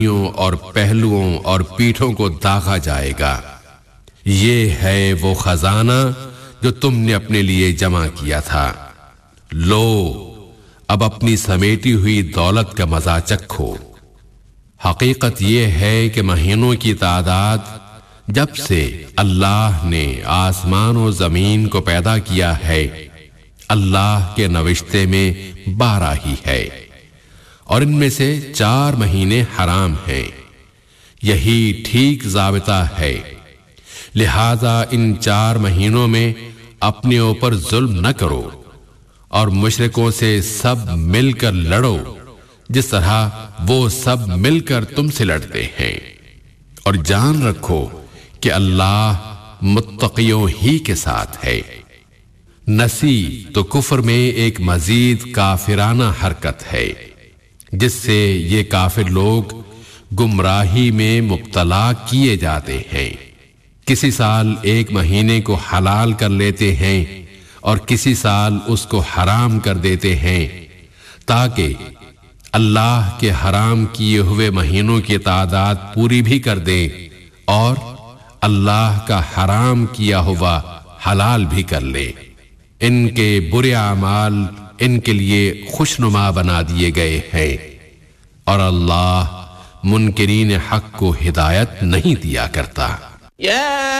اور پہلوؤں اور پیٹھوں کو داغا جائے گا۔ یہ ہے وہ خزانہ جو تم نے اپنے لیے جمع کیا تھا، لو اب اپنی سمیٹی ہوئی دولت کا مزہ چکھو۔ حقیقت یہ ہے کہ مہینوں کی تعداد جب سے اللہ نے آسمان و زمین کو پیدا کیا ہے، اللہ کے نوشتے میں 12 ہی ہے، اور ان میں سے 4 مہینے حرام ہیں۔ یہی ٹھیک ضابطہ ہے، لہذا ان 4 مہینوں میں اپنے اوپر ظلم نہ کرو اور مشرکوں سے سب مل کر لڑو جس طرح وہ سب مل کر تم سے لڑتے ہیں، اور جان رکھو کہ اللہ متقیوں ہی کے ساتھ ہے۔ نسی تو کفر میں ایک مزید کافرانہ حرکت ہے جس سے یہ کافر لوگ گمراہی میں مبتلا کیے جاتے ہیں۔ کسی سال ایک مہینے کو حلال کر لیتے ہیں اور کسی سال اس کو حرام کر دیتے ہیں، تاکہ اللہ کے حرام کیے ہوئے مہینوں کی تعداد پوری بھی کر دیں اور اللہ کا حرام کیا ہوا حلال بھی کر لیں۔ ان کے برے اعمال ان کے لیے خوشنما بنا دیے گئے ہیں، اور اللہ منکرین حق کو ہدایت نہیں دیا کرتا۔